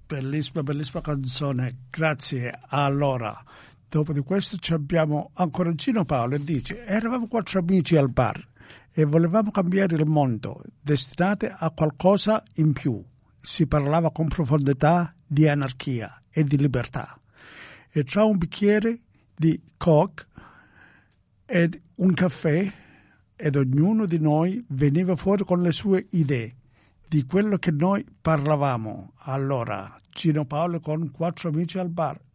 Bellissima, bellissima canzone, grazie. Allora, dopo di questo abbiamo ancora Gino Paolo e dice: eravamo 4 amici al bar e volevamo cambiare il mondo, destinati a qualcosa in più. Si parlava con profondità di anarchia e di libertà. E tra un bicchiere di Coke ed un caffè, ed ognuno di noi veniva fuori con le sue idee di quello che noi parlavamo. Allora, Gino Paolo con 4 amici al bar.